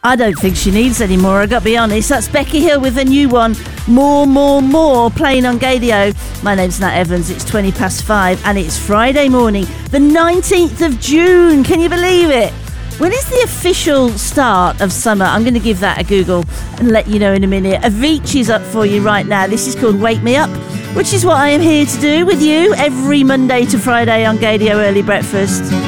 I don't think she needs any more, I gotta be honest. That's Becky Hill with a new one, More, playing on Gaydio. My name's Nat Evans, it's 5:20, and it's Friday morning, the 19th of June. Can you believe it? When is the official start of summer? I'm going to give that a Google and let you know in a minute. Avicii's up for you right now. This is called Wake Me Up, which is what I am here to do with you every Monday to Friday on Gaydio Early Breakfast.